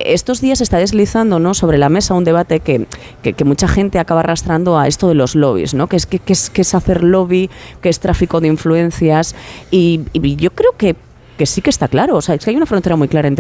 estos días se está deslizando, ¿no?, sobre la mesa un debate que mucha gente acaba arrastrando a esto de los lobbies, ¿no? Que es hacer lobby, que es tráfico de influencias, y yo creo que sí que está claro. O sea, es que hay una frontera muy clara entre